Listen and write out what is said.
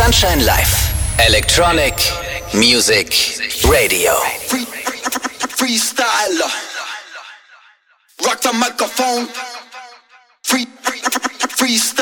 Sunshine Live. Electronic Music Radio. Freestyler. Rock the microphone. Freestyle.